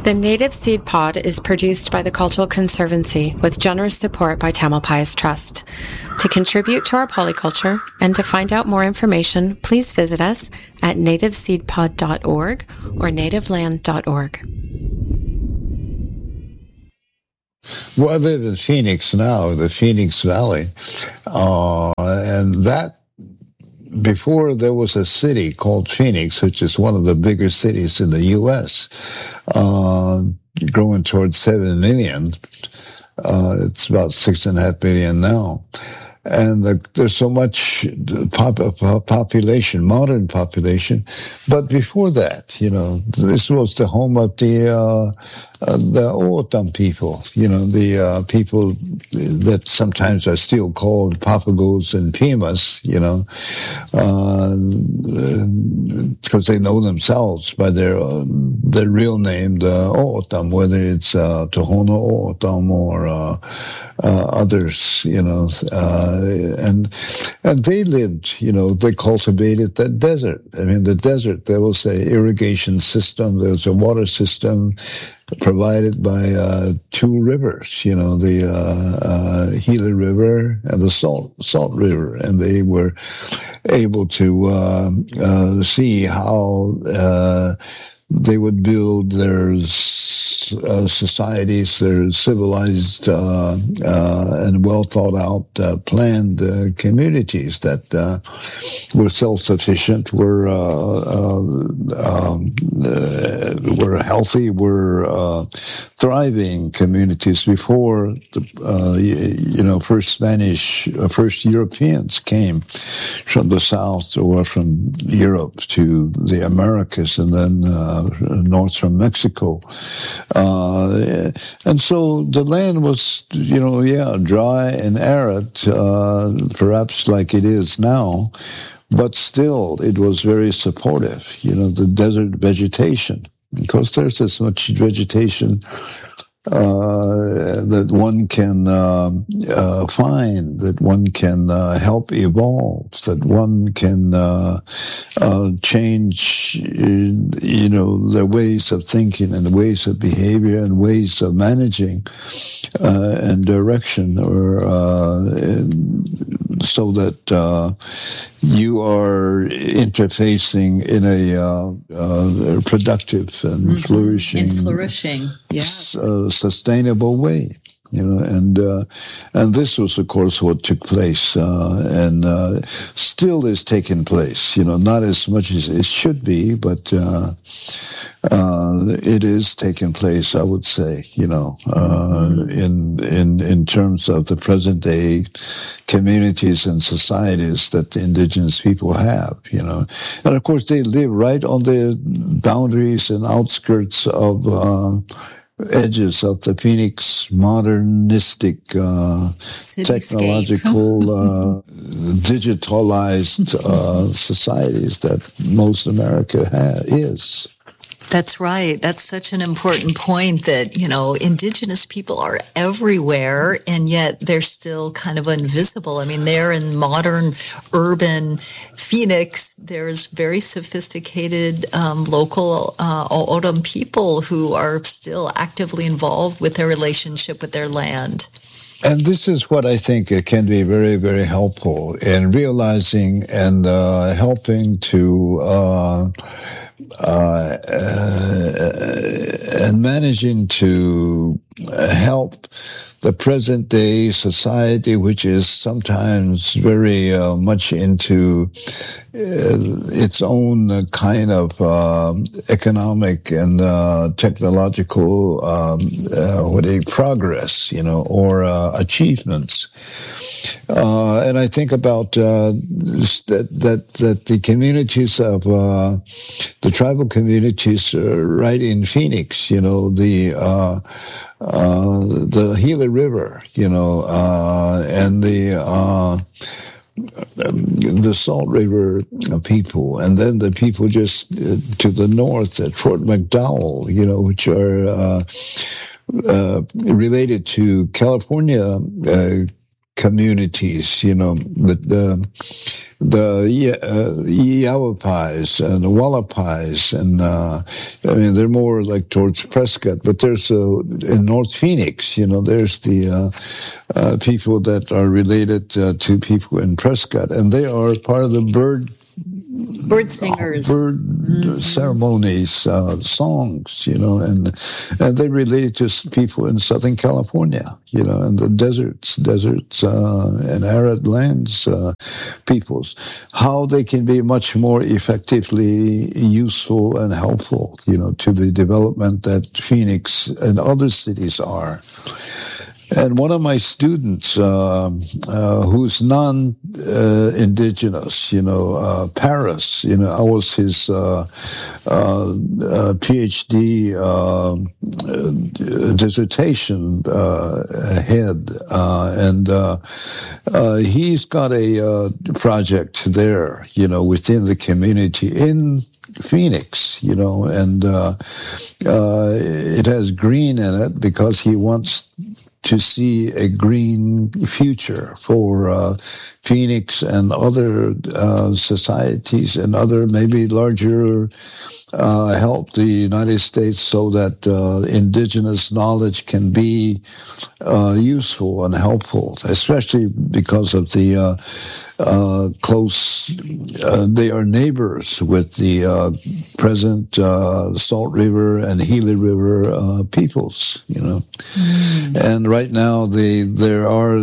The Native Seed Pod is produced by the Cultural Conservancy with generous support by Tamalpais Trust. To contribute to our polyculture and to find out more information, please visit us at nativeseedpod.org or nativeland.org. Well, I live in Phoenix now, the Phoenix Valley, and that before there was a city called Phoenix, which is one of the bigger cities in the U.S., growing towards 7 million. It's about 6.5 million now. And there's so much population, modern population. But before that, this was the home of the O'odham people, the people that sometimes are still called Papagos and Pimas, because they know themselves by their real name, the O'odham, whether it's Tohono O'odham or others, and they lived, they cultivated the desert. I mean, the desert, there was an irrigation system, there was a water system provided by two rivers, the Gila River and the Salt River, and they were able to see how they would build their societies, their civilized and well thought out planned communities that were self-sufficient, were healthy, were thriving communities before the first Europeans came from the south or from Europe to the Americas, and then north from Mexico. And so the land was, dry and arid, perhaps like it is now, but still it was very supportive, the desert vegetation. Because there's as much vegetation that one can find, that one can help evolve, that one can change, their ways of thinking and ways of behavior and ways of managing and direction, or so that you are interfacing in a productive and flourishing, yes, sustainable way. And this was, of course, what took place, and still is taking place. Not as much as it should be, but it is taking place, I would say. In terms of the present day communities and societies that the indigenous people have. And of course, they live right on the boundaries and outskirts of edges of the Phoenix modernistic, technological, digitalized societies that most America is. That's right. That's such an important point that, indigenous people are everywhere, and yet they're still kind of invisible. I mean, they're in modern urban Phoenix. There's very sophisticated local O'odham people who are still actively involved with their relationship with their land. And this is what I think can be very, very helpful in realizing and helping to and managing to help the present day society, which is sometimes very much into its own kind of economic and technological progress, or achievements. And I think about that the communities of the tribal communities right in Phoenix, the Gila River, and the Salt River people, and then the people just to the north at Fort McDowell, which are related to California communities, Yavapais and the Wallapais, and they're more like towards Prescott. But there's in North Phoenix, there's the people that are related to people in Prescott, and they are part of the bird singers, ceremonies, songs, and they relate to people in Southern California, and the deserts, and arid lands, peoples, how they can be much more effectively useful and helpful, to the development that Phoenix and other cities are. And one of my students, who's non-indigenous, Paris, I was his PhD dissertation head, and he's got a project there, within the community in Phoenix, and it has green in it because he wants to see a green future for Phoenix and other societies and other maybe larger help the United States so that indigenous knowledge can be useful and helpful, especially because of the close, they are neighbors with the present Salt River and Gila River peoples, And right now there are,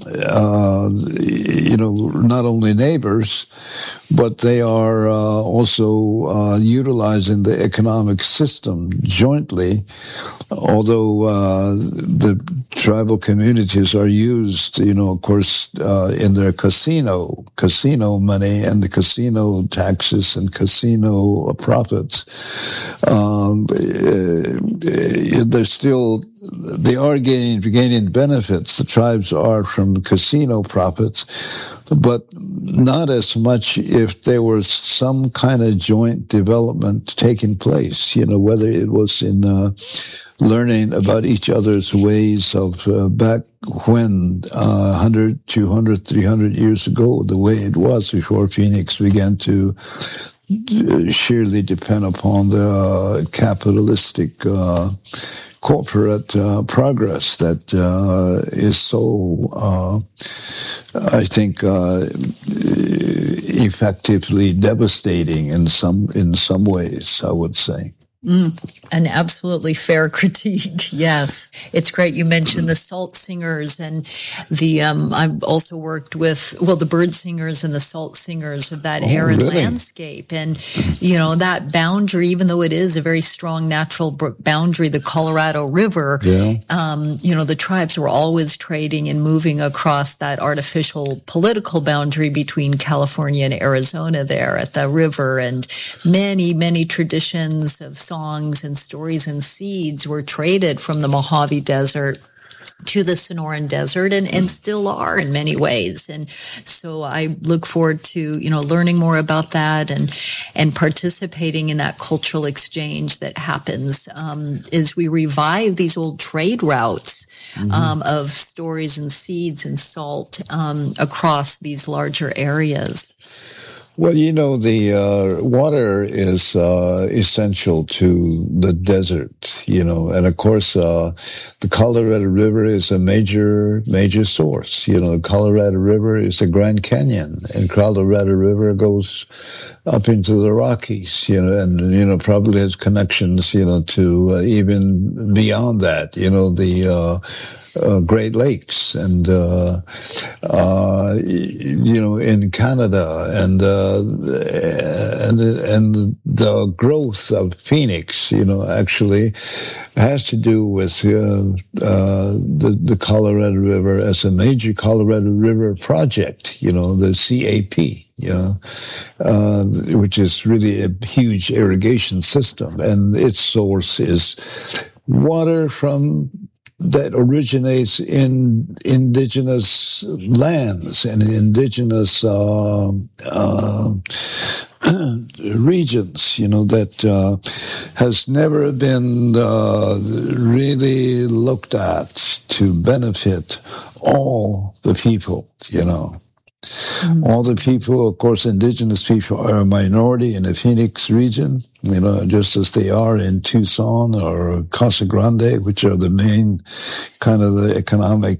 not only neighbors, but they are also utilizing the economic system jointly, although the tribal communities are used, of course, in their casino money and the casino taxes and casino profits. They are gaining benefits. The tribes are from casino profits, but not as much if there was some kind of joint development taking place, whether it was in learning about each other's ways of back when 100, 200, 300 years ago, the way it was before Phoenix began to sheerly depend upon the capitalistic corporate progress that is so, I think, effectively devastating in some ways, I would say. An absolutely fair critique. Yes. It's great. You mentioned the salt singers and I've also worked with, the bird singers and the salt singers of that arid landscape. And, that boundary, even though it is a very strong natural boundary, the Colorado River, the tribes were always trading and moving across that artificial political boundary between California and Arizona there at the river, and many, many traditions of songs and stories and seeds were traded from the Mojave Desert to the Sonoran Desert and still are in many ways. And so I look forward to, learning more about that and participating in that cultural exchange that happens as we revive these old trade routes of stories and seeds and salt across these larger areas. Well, the water is essential to the desert, and of course, the Colorado River is a major source. The Colorado River is the Grand Canyon, and Colorado River goes up into the Rockies, and, probably has connections, to even beyond that, the Great Lakes and, in Canada and the growth of Phoenix, actually has to do with the Colorado River as a major Colorado River project, the CAP. Which is really a huge irrigation system, and its source is water from that originates in indigenous lands and indigenous regions, that has never been really looked at to benefit all the people, All the people, of course, indigenous people are a minority in the Phoenix region, just as they are in Tucson or Casa Grande, which are the main kind of the economic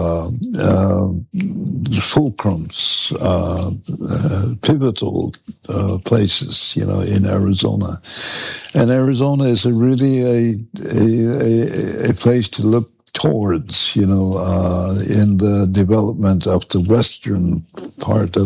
fulcrums, pivotal places, in Arizona. And Arizona is really a place to look towards, in the development of the western part of